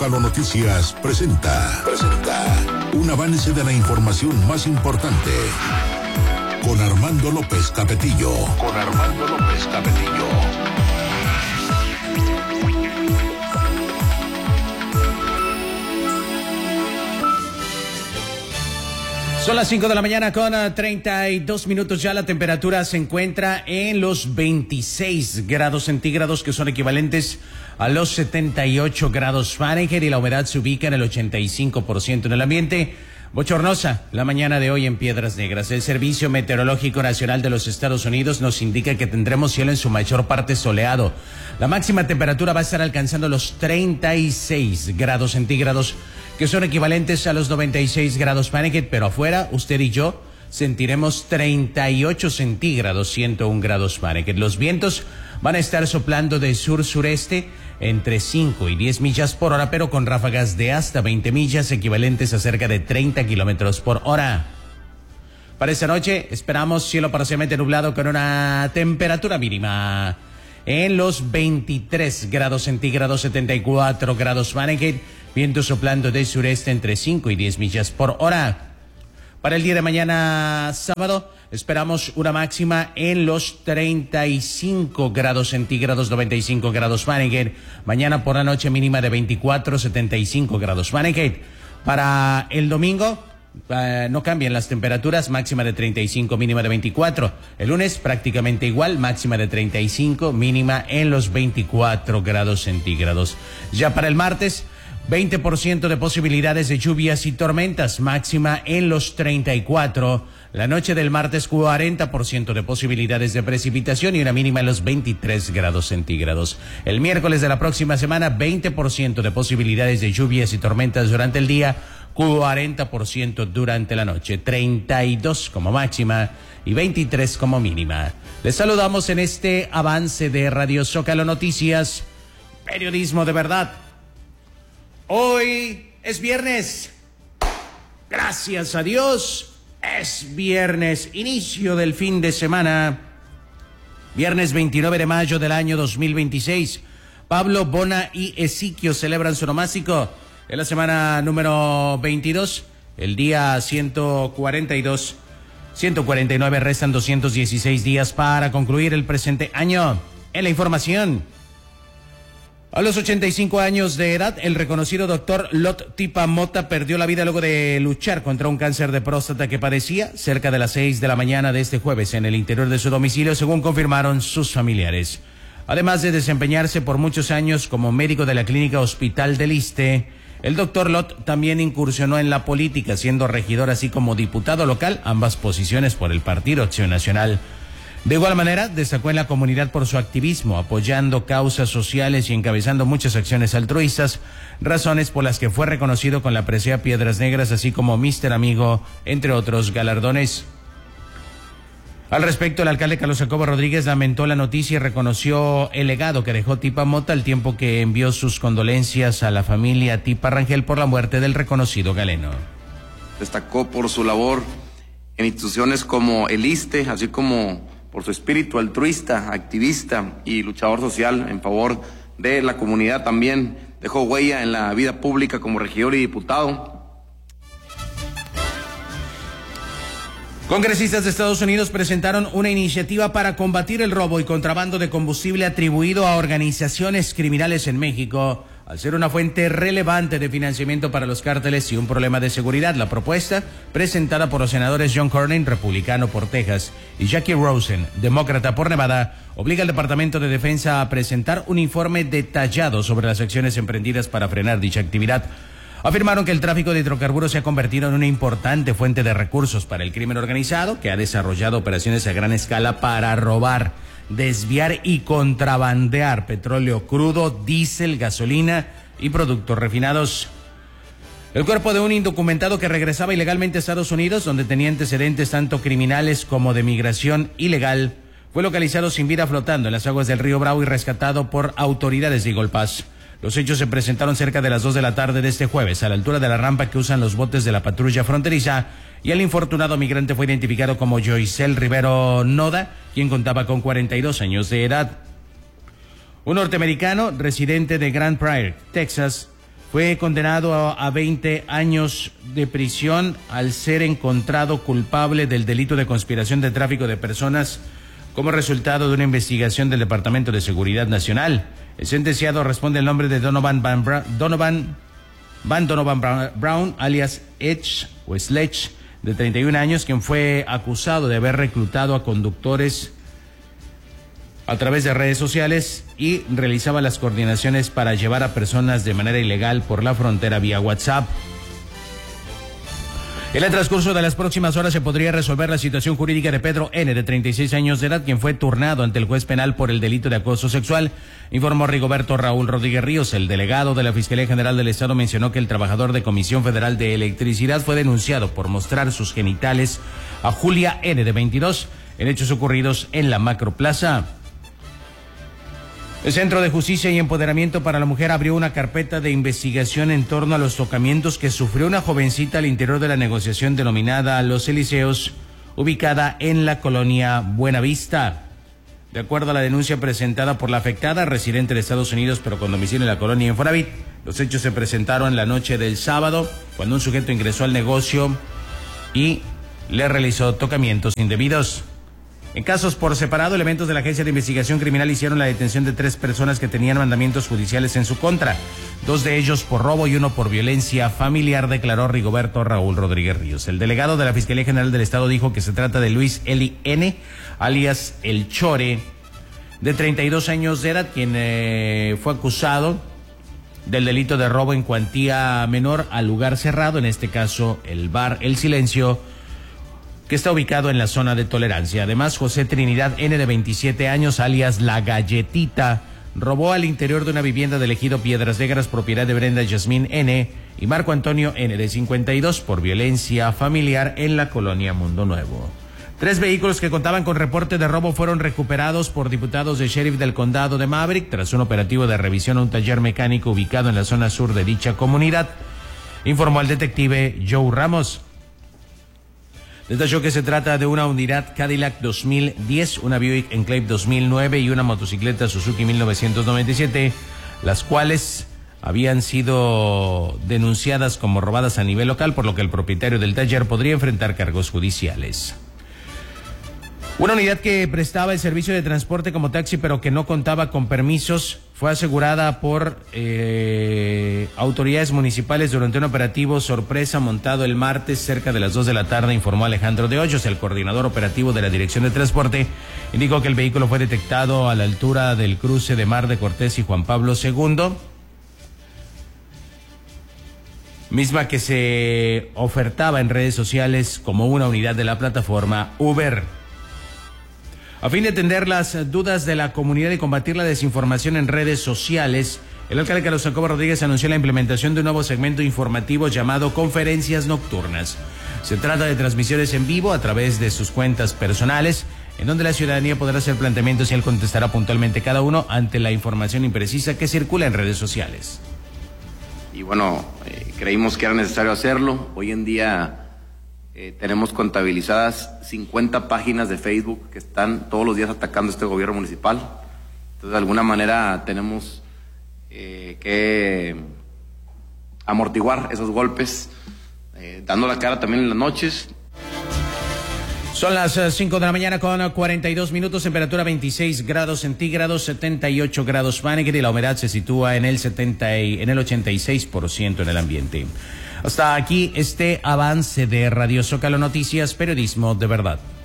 Zócalo Noticias presenta un avance de la información más importante con Armando López Capetillo. Son las 5 de la mañana con 32 minutos ya. La temperatura se encuentra en los 26 grados centígrados, que son equivalentes a los 78 grados Fahrenheit, y la humedad se ubica en el 85% en el ambiente. Bochornosa la mañana de hoy en Piedras Negras. El Servicio Meteorológico Nacional de los Estados Unidos nos indica que tendremos cielo en su mayor parte soleado. La máxima temperatura va a estar alcanzando los 36 grados centígrados, que son equivalentes a los 96 grados Fahrenheit, pero afuera, usted y yo sentiremos 38 centígrados, 101 grados Fahrenheit. Los vientos van a estar soplando de sur-sureste entre 5 y 10 millas por hora, pero con ráfagas de hasta 20 millas, equivalentes a cerca de 30 kilómetros por hora. Para esta noche esperamos cielo parcialmente nublado con una temperatura mínima en los 23 grados centígrados, 74 grados Fahrenheit, viento soplando de sureste entre 5 y 10 millas por hora. Para el día de mañana, sábado, esperamos una máxima en los 35 grados centígrados, 95 grados Fahrenheit. Mañana por la noche mínima de 24, 75 grados Fahrenheit. Para el domingo, no cambian las temperaturas, máxima de 35, mínima de 24. El lunes prácticamente igual, máxima de 35, mínima en los 24 grados centígrados. Ya para el martes, 20% de posibilidades de lluvias y tormentas, máxima en los 34. La noche del martes, 40% de posibilidades de precipitación y una mínima en los 23 grados centígrados. El miércoles de la próxima semana, 20% de posibilidades de lluvias y tormentas durante el día, 40% durante la noche, 32 como máxima y 23 como mínima. Les saludamos en este avance de Radio Zócalo Noticias, periodismo de verdad. Hoy es viernes, gracias a Dios, es viernes, inicio del fin de semana, viernes 29 de mayo del año 2026. Pablo, Bona y Ezequiel celebran su nomástico en la semana número 22, el día 149, restan 216 días para concluir el presente año. En la información, a los 85 años de edad, el reconocido doctor Lot Tipa Mota perdió la vida luego de luchar contra un cáncer de próstata que padecía cerca de las 6 de la mañana de este jueves en el interior de su domicilio, según confirmaron sus familiares. Además de desempeñarse por muchos años como médico de la clínica Hospital del Iste, el doctor Lot también incursionó en la política, siendo regidor así como diputado local, ambas posiciones por el Partido Acción Nacional. De igual manera, destacó en la comunidad por su activismo, apoyando causas sociales y encabezando muchas acciones altruistas, razones por las que fue reconocido con la presea Piedras Negras, así como Mister Amigo, entre otros galardones. Al respecto, el alcalde Carlos Jacobo Rodríguez lamentó la noticia y reconoció el legado que dejó Tipa Mota, al tiempo que envió sus condolencias a la familia Tipa Rangel por la muerte del reconocido galeno. Destacó por su labor en instituciones como el Iste, así como por su espíritu altruista, activista y luchador social en favor de la comunidad. También dejó huella en la vida pública como regidor y diputado. Congresistas de Estados Unidos presentaron una iniciativa para combatir el robo y contrabando de combustible atribuido a organizaciones criminales en México, al ser una fuente relevante de financiamiento para los cárteles y un problema de seguridad. La propuesta, presentada por los senadores John Cornyn, republicano por Texas, y Jackie Rosen, demócrata por Nevada, obliga al Departamento de Defensa a presentar un informe detallado sobre las acciones emprendidas para frenar dicha actividad. Afirmaron que el tráfico de hidrocarburos se ha convertido en una importante fuente de recursos para el crimen organizado, que ha desarrollado operaciones a gran escala para robar, desviar y contrabandear petróleo crudo, diésel, gasolina y productos refinados. El cuerpo de un indocumentado que regresaba ilegalmente a Estados Unidos, donde tenía antecedentes tanto criminales como de migración ilegal, fue localizado sin vida flotando en las aguas del río Bravo y rescatado por autoridades de Eagle Pass. Los hechos se presentaron cerca de las 2 de la tarde de este jueves, a la altura de la rampa que usan los botes de la patrulla fronteriza, y el infortunado migrante fue identificado como Joycel Rivero Noda, quien contaba con 42 años de edad. Un norteamericano residente de Grand Prairie, Texas, fue condenado a 20 años de prisión al ser encontrado culpable del delito de conspiración de tráfico de personas como resultado de una investigación del Departamento de Seguridad Nacional. El sentenciado responde el nombre de Donovan Brown, alias Edge o Sledge, de 31 años, quien fue acusado de haber reclutado a conductores a través de redes sociales y realizaba las coordinaciones para llevar a personas de manera ilegal por la frontera vía WhatsApp. En el transcurso de las próximas horas se podría resolver la situación jurídica de Pedro N., de 36 años de edad, quien fue turnado ante el juez penal por el delito de acoso sexual, informó Rigoberto Raúl Rodríguez Ríos. El delegado de la Fiscalía General del Estado mencionó que el trabajador de Comisión Federal de Electricidad fue denunciado por mostrar sus genitales a Julia N., de 22, en hechos ocurridos en la Macroplaza. El Centro de Justicia y Empoderamiento para la Mujer abrió una carpeta de investigación en torno a los tocamientos que sufrió una jovencita al interior de la negociación denominada Los Elíseos, ubicada en la colonia Buenavista. De acuerdo a la denuncia presentada por la afectada, residente de Estados Unidos pero con domicilio en la colonia Infonavit, los hechos se presentaron la noche del sábado, cuando un sujeto ingresó al negocio y le realizó tocamientos indebidos. En casos por separado, elementos de la Agencia de Investigación Criminal hicieron la detención de 3 personas que tenían mandamientos judiciales en su contra, 2 de ellos por robo y 1 por violencia familiar, declaró Rigoberto Raúl Rodríguez Ríos. El delegado de la Fiscalía General del Estado dijo que se trata de Luis Eli N., alias El Chore, de 32 años de edad, quien fue acusado del delito de robo en cuantía menor al lugar cerrado, en este caso el bar El Silencio, que está ubicado en la zona de tolerancia. Además, José Trinidad N., de 27 años, alias La Galletita, robó al interior de una vivienda del ejido Piedras Negras, propiedad de Brenda Yasmín N., y Marco Antonio N., de 52, por violencia familiar en la colonia Mundo Nuevo. 3 vehículos que contaban con reporte de robo fueron recuperados por diputados de sheriff del condado de Maverick tras un operativo de revisión a un taller mecánico ubicado en la zona sur de dicha comunidad, informó el detective Joe Ramos. Detalló que se trata de una unidad Cadillac 2010, una Buick Enclave 2009 y una motocicleta Suzuki 1997, las cuales habían sido denunciadas como robadas a nivel local, por lo que el propietario del taller podría enfrentar cargos judiciales. Una unidad que prestaba el servicio de transporte como taxi pero que no contaba con permisos fue asegurada por autoridades municipales durante un operativo sorpresa montado el martes cerca de las 2 de la tarde, informó Alejandro de Hoyos. El coordinador operativo de la Dirección de Transporte indicó que el vehículo fue detectado a la altura del cruce de Mar de Cortés y Juan Pablo II, misma que se ofertaba en redes sociales como una unidad de la plataforma Uber. A fin de atender las dudas de la comunidad y combatir la desinformación en redes sociales, el alcalde Carlos Jacobo Rodríguez anunció la implementación de un nuevo segmento informativo llamado Conferencias Nocturnas. Se trata de transmisiones en vivo a través de sus cuentas personales, en donde la ciudadanía podrá hacer planteamientos y él contestará puntualmente cada uno ante la información imprecisa que circula en redes sociales. Y bueno, creímos que era necesario hacerlo. Hoy en día tenemos contabilizadas 50 páginas de Facebook que están todos los días atacando este gobierno municipal. Entonces, de alguna manera tenemos que amortiguar esos golpes, dando la cara también en las noches. Son las 5 de la mañana con 42 minutos, temperatura 26 grados centígrados, 78 grados Fahrenheit y la humedad se sitúa en el 86% en el ambiente. Hasta aquí este avance de Radio Zócalo Noticias, periodismo de verdad.